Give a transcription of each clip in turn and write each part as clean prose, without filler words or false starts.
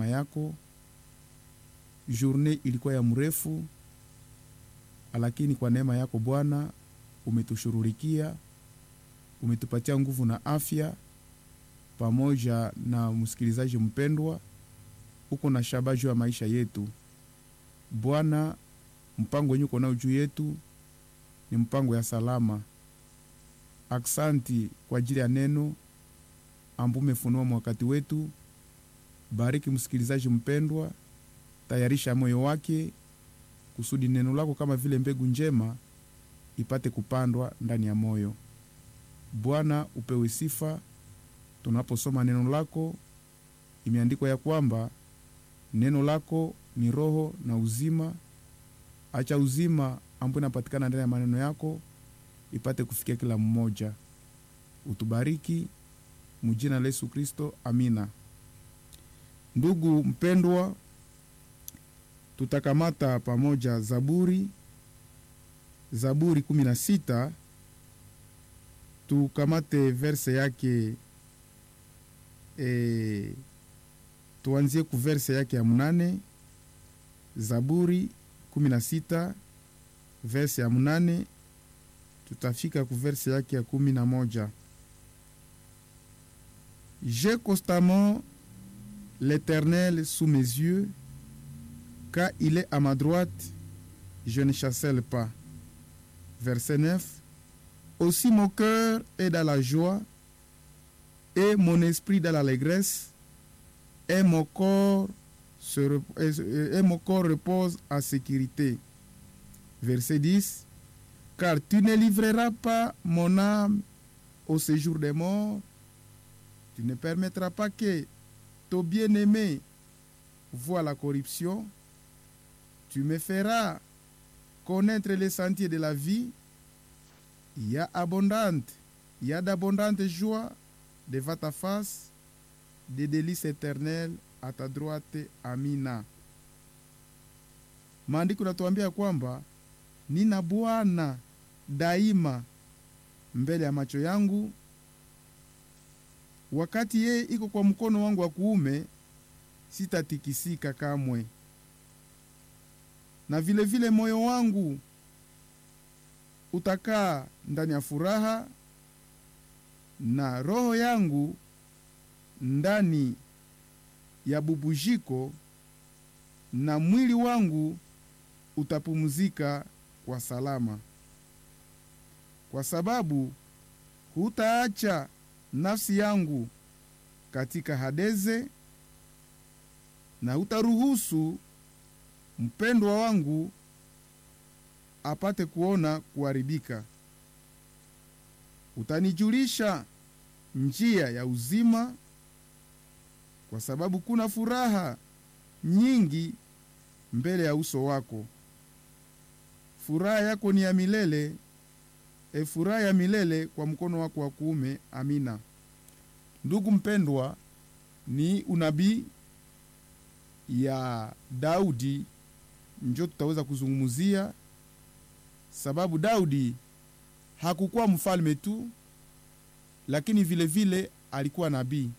yako. Journée ilikuwa ya mrefu, lakini kwa neema yako Bwana umetushururikia, umetupatia nguvu na afya. Pamoja na msikilizaji mpendwa, uko na shabaji ya maisha yetu. Bwana, mpango wenyu uko nao juu yetu ni mpango ya salama. Aksanti kwa ajili ya neno ambalo umefunua wakati wetu. Bariki msikilizaji mpendwa, tayarisha moyo wake kusudi neno lako kama vile mbegu njema ipate kupandwa ndani ya moyo. Bwana, upewe sifa. Tunaposoma neno lako, imeandikwa ya kwamba neno lako ni roho na uzima. Acha uzima ambao unapatikana ndani ya maneno yako ipate kufikia kila mmoja. Utubariki mjina la Yesu Kristo, amina. Ndugu mpendwa, tutakamata pamoja Zaburi 16. Tukamate verse yake, tuanzie ku verse yake ya 8. Zaburi 16 verse ya 8 tutafika ku verse yake ya 11. J'ai constamment l'Éternel sous mes yeux, car il est à ma droite, je ne chancelle pas. Verset 9. Aussi mon cœur est dans la joie, et mon esprit dans l'allégresse, et mon corps repose en sécurité. Verset 10. Car tu ne livreras pas mon âme au séjour des morts, tu ne permettras pas que ton bien-aimé voie la corruption, tu me feras connaître les sentiers de la vie. Il y a d'abondantes joies devant ta face, des délices éternelles à ta droite. Amina. Maandiko natuambia kwamba nina Bwana daima mbele ya macho yangu. Wakati yeye iko kwa mkono wangu wa kuume, sitatikisika kamwe. Na vile vile moyo wangu utakaa ndani ya furaha, na roho yangu ndani ya bubujiko, na mwili wangu utapumzika kwa salama. Kwa sababu hutaacha nafsi yangu katika hadeze, na hutaruhusu mpendwa wangu apate kuona kuharibika. Utanijulisha njia ya uzima, kwa sababu kuna furaha nyingi mbele ya uso wako. Furaha yako ni ya milele, furaha ya milele kwa mkono wako wa kuume. Amina. Ndugu mpendwa, ni unabii ya Daudi ndio tutaweza kuzungumzia, sababu Daudi hakukuwa mfalme tu, lakini vile vile alikuwa nabii.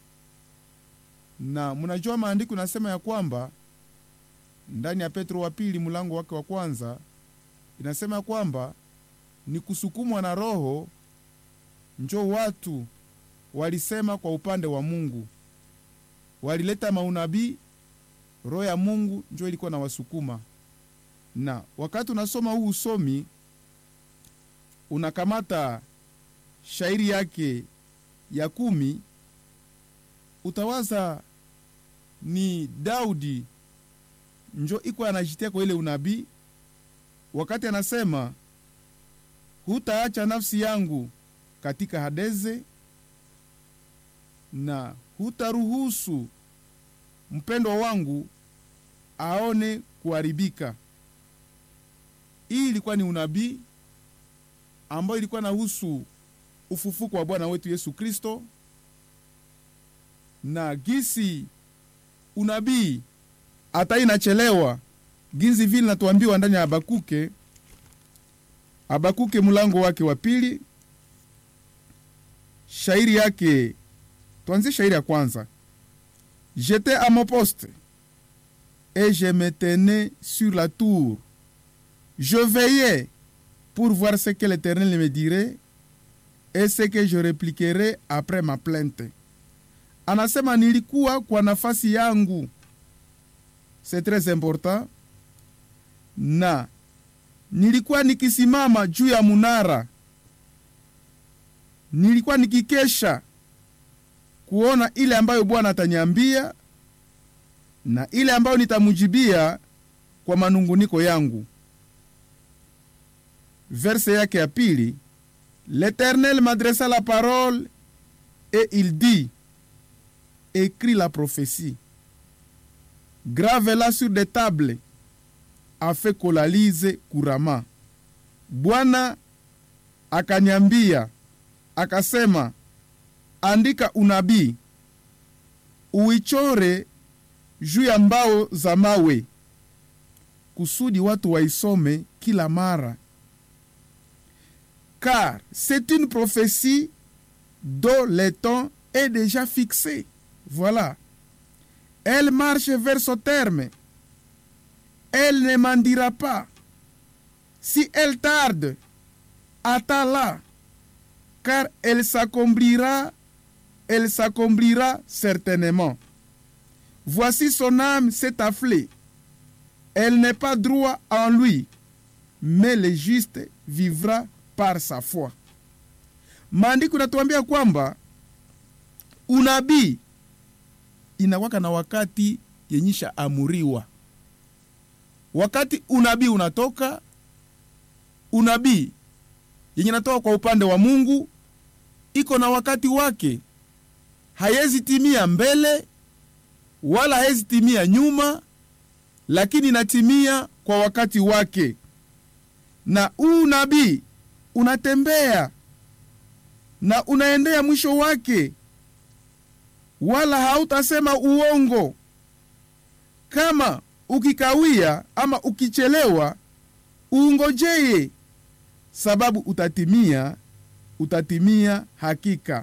Na mnajua maandiko nasema ya kwamba ndani ya Petro wa pili mlango wake wa kwanza inasema kwamba ni kusukumwa na roho njo watu walisema kwa upande wa Mungu, walileta maunabii, roho ya Mungu njo ilikuwa na wasukuma. Na wakati unasoma huu usomi, unakamata shairi yake ya 10, utawaza ni Daudi njo iko anajitia kwa ile unabii, wakati anasema hutaacha nafsi yangu katika hadeze, na hutaruhusu mpendwa wangu aone kuharibika. Hii ilikuwa ni unabii ambao ilikuwa nahusu ufufuko wa Bwana wetu Yesu Kristo. Na gisi unabii hata inachelewa, ginzi vile natuambiwa ndani ya Habakuke mlango wake wa 2, shairi yake, tuanze shairi ya kwanza. J'étais à mon poste et je me tenais sur la tour. Je veillais pour voir ce que l'Éternel me dirait et ce que je répliquerai après ma plainte. Anasema nilikuwa kwa nafasi yangu. C'est très important. Na nilikuwa nikisimama juu ya munara. Nilikuwa nikikesha kuona ile ambayo Bwana ataniambia na ile ambayo nitamujibia kwa manunguniko yangu. Verse yake ya pili, l'Éternel m'adressa la parole et il dit, écris la prophétie, grave-la sur des tables, afin qu'on la lise couramment. Bwana akaniambia, akasema, andika unabii, uichore juu ya mbao za mawe, kusudi watu waisome kila mara. Car c'est une prophétie dont le temps est déjà fixé. Voilà. Elle marche vers son terme. Elle ne m'en dira pas. Si elle tarde, attends-la, car elle s'accomplira certainement. Voici son âme s'est afflée. Elle n'est pas droit en lui, mais le juste vivra par sa foi. Maandiko natuambia kwamba unabii inawaka na wakati yenyisha amuriwa. Wakati unabii unatoka, unabii yenye natoka kwa upande wa Mungu iko na wakati wake. Hayezi timia mbele wala hayezi timia nyuma, lakini inatimia kwa wakati wake. Na unabii unatembea na unaendea mwisho wake, wala hautasema uongo. Kama ukikawia ama ukichelewa, ungojeye, sababu utatimia hakika.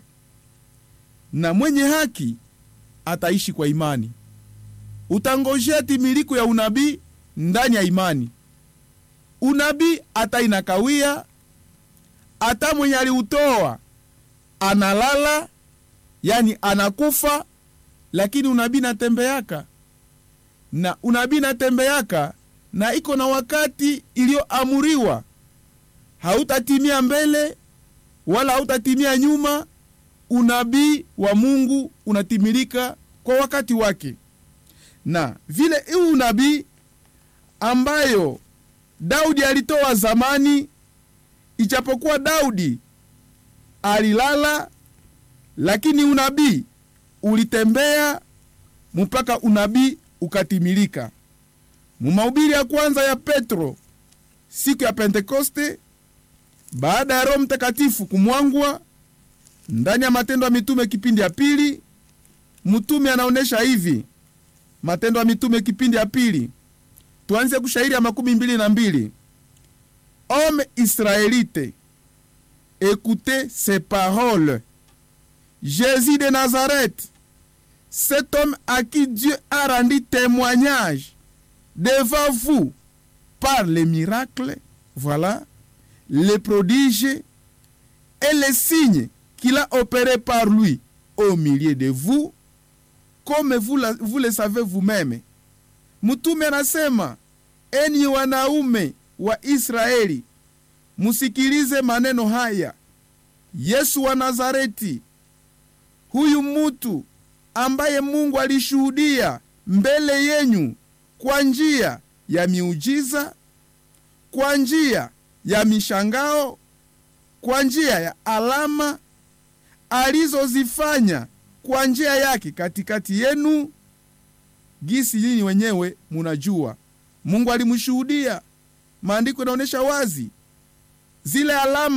Na mwenye haki ataishi kwa imani. Utangojea timiliko ya unabii ndani ya imani. Unabii hata inakawia, hata mwenye aliutoa analala, yani anakufa, lakini unabii natembeaka. Na unabii natembeaka na iko na wakati iliyoamuriwa. Hautatimia mbele wala hautatimia nyuma. Unabii wa Mungu unatimilika kwa wakati wake. Na vile unabii ambayo Daudi alitoa zamani, ijapokuwa Daudi alilala, lakini unabii ulitembea mpaka unabii ukatimilika. Mahubiri ya kwanza ya Petro, siku ya Pentekoste, baada ya Roho Mtakatifu kumwangwa, ndani ya Matendo ya Mitume kipindi ya pili, mtume anaonesha hivi. Matendo ya Mitume kipindi ya pili, tuanze kushairi ya 22. Homme israélite, écoutez ces paroles. Jésus de Nazareth, cet homme à qui Dieu a rendu témoignage devant vous par les miracles, voilà, les prodiges et les signes qu'il a opérés par lui au milieu de vous, comme vous le savez vous-même. Mtume anasema, enyi wanaume wa Israeli, musikilize maneno haya. Yesu wa Nazareti, huyu mtu ambaye Mungu alishuhudia mbele yenyu kwa njia ya miujiza, kwa njia ya mishangao, kwa njia ya alama alizozifanya kwa njia yake katikati yenu, gisi lini wenyewe munajua. Mungu alimshuhudia. Maandiko yanaonyesha wazi zile alama